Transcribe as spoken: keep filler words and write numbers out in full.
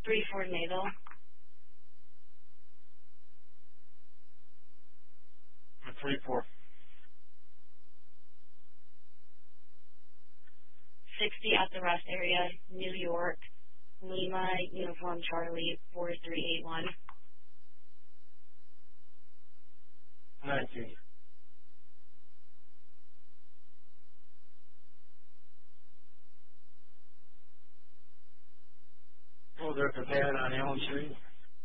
three four naval. three four. sixty at the rest area, New York, Lima, Uniform Charlie, four three eight one. nineteen. Oh, there's a van on Elm Street.